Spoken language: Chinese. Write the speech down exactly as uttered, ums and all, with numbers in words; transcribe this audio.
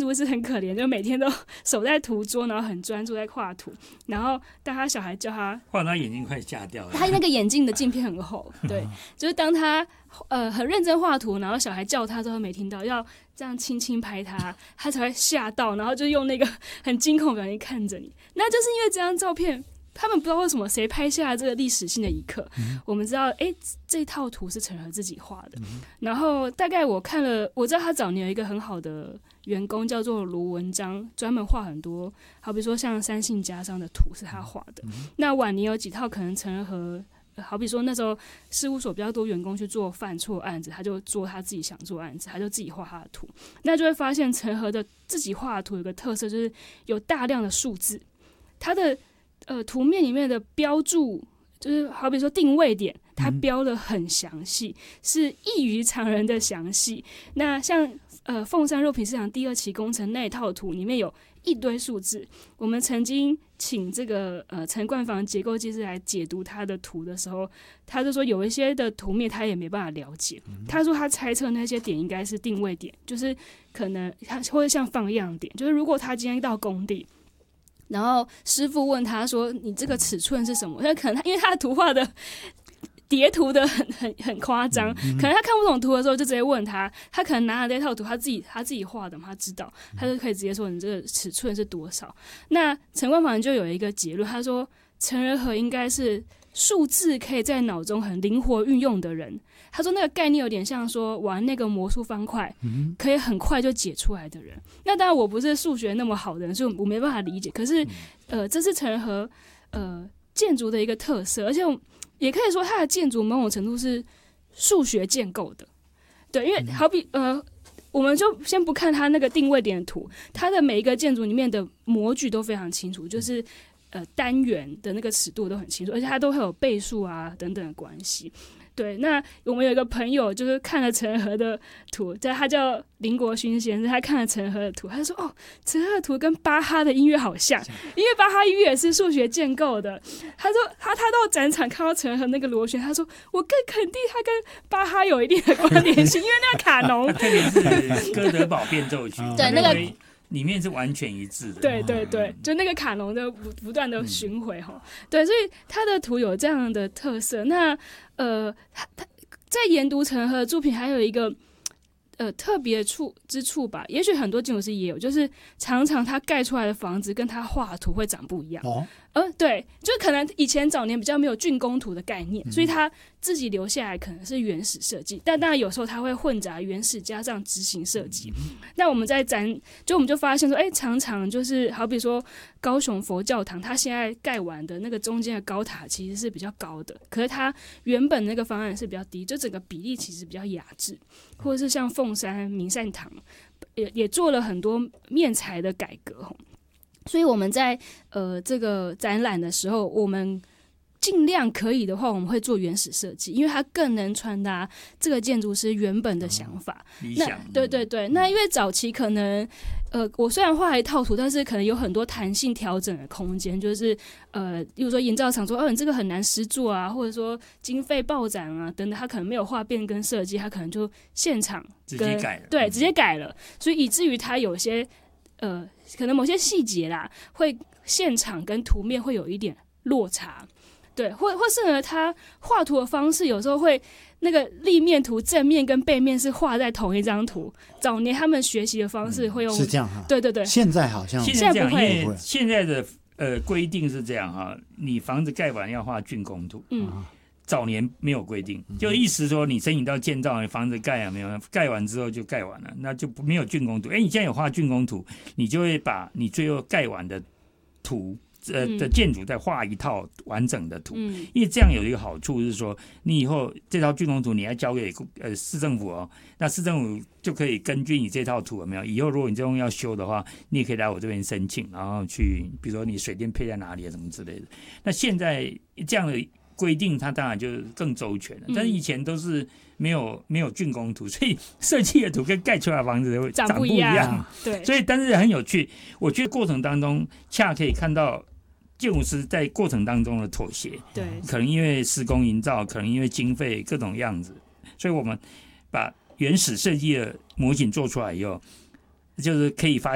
傅是很可怜，就每天都守在图桌，然后很专注在画图。然后当他小孩叫他画他眼睛快瞎掉了， 他那个眼镜的镜片很厚，对，就是当他呃很认真画图，然后小孩叫他之后没听到，要这样轻轻拍他，他才会吓到，然后就用那个很惊恐的表情看着你。那就是因为这张照片。他们不知道为什么谁拍下了这个历史性的一刻、嗯、我们知道哎，这套图是陈和自己画的、嗯、然后大概我看了，我知道他早年有一个很好的员工叫做卢文章，专门画很多好比说像三姓家商的图是他画的、嗯、那晚年有几套可能陈和好比说那时候事务所比较多员工去做犯错案子，他就做他自己想做案子，他就自己画他的图，那就会发现陈和的自己画的图有个特色，就是有大量的数字，他的呃，图面里面的标注就是好比说定位点，它标得很详细、嗯、是异于常人的详细。那像呃凤山肉品市场第二期工程那一套图里面有一堆数字，我们曾经请这个呃陈冠房结构技师来解读他的图的时候，他就说有一些的图面他也没办法了解、嗯、他说他猜测那些点应该是定位点，就是可能他会像放样点，就是如果他今天到工地然后师傅问他说你这个尺寸是什么，他可能他因为他的图画的叠图的很很很夸张、嗯、可能他看不懂图的时候就直接问他，他可能拿了这套图他自己他自己画的嘛，他知道他就可以直接说你这个尺寸是多少。那陈冠房就有一个结论，他说陈仁和应该是数字可以在脑中很灵活运用的人，他说那个概念有点像说玩那个魔术方块可以很快就解出来的人。那当然我不是数学那么好的人，所以我没办法理解，可是呃，这是陈仁和呃建筑的一个特色，而且也可以说它的建筑某种程度是数学建构的。对，因为好比呃我们就先不看它那个定位点的图，它的每一个建筑里面的模具都非常清楚，就是呃单元的那个尺度都很清楚，而且它都会有倍数啊等等的关系。对，那我们有一个朋友就是看了陈和的图，他叫林国勋先生，他看了陈和的图，他就说哦，陈和的图跟巴哈的音乐好像，因为巴哈音乐也是数学建构的。他说他他到展场看到陈和那个螺旋，他说我更肯定他跟巴哈有一定的关联性，因为那个卡农特别是哥德堡变奏曲对那个里面是完全一致的， 对对对，就那个卡农的不不断的巡回哈、嗯，对，所以他的图有这样的特色。那呃，他他在研读陈和的作品还有一个呃特别处之处吧，也许很多建筑师也有，就是常常他盖出来的房子跟他画的图会长不一样。哦，呃，对，就可能以前早年比较没有竣工图的概念，嗯、所以他自己留下来可能是原始设计，但当然有时候他会混杂原始加上执行设计。嗯、那我们在展，就我们就发现说，哎，常常就是好比说高雄佛教堂，它现在盖完的那个中间的高塔其实是比较高的，可是它原本那个方案是比较低，就整个比例其实比较雅致，或者是像凤山明善堂也也做了很多面材的改革。所以我们在呃这个展览的时候，我们尽量可以的话，我们会做原始设计，因为它更能传达这个建筑师原本的想法。 理想。 那对对对，那因为早期可能呃，我虽然画了一套图，但是可能有很多弹性调整的空间，就是呃，例如说营造厂说，哦，你这个很难施作啊，或者说经费暴涨啊等等，他可能没有画变更设计，他可能就现场直接改了， 对，直接改了，所以以至于他有些呃。可能某些细节啦，会现场跟图面会有一点落差，对，或或是呢，他画图的方式有时候会那个立面图正面跟背面是画在同一张图。早年他们学习的方式会用、 嗯、是这样哈， 对对对， 现在好像现在这样，因为现在的呃规定是这样哈，你房子盖完要画竣工图，嗯。早年没有规定，就意思说你申请到建造，你房子盖了没有？盖完之后就盖完了，那就没有竣工图。哎，你现在有画竣工图，你就会把你最后盖完的图呃的建筑再画一套完整的图，嗯、因为这样有一个好处是说，你以后这套竣工图你要交给呃市政府哦，那市政府就可以根据你这套图有没有，以后如果你这种要修的话，你也可以来我这边申请，然后去比如说你水电配在哪里啊什么之类的。那现在这样的规定它当然就更周全了，但是以前都是没有没有竣工图，所以设计的图跟盖出来的房子会长不一样。 对， 所以但是很有趣，我觉得过程当中恰可以看到建筑师在过程当中的妥协。 对， 可能因为施工营造，可能因为经费各种样子，所以我们把原始设计的模型做出来以后，就是可以发